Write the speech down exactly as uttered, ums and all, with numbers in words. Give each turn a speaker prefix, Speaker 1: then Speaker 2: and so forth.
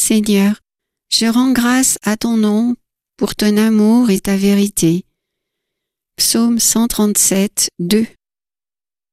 Speaker 1: Seigneur, je rends grâce à ton nom pour ton amour et ta vérité. Psaume cent trente-sept, deux.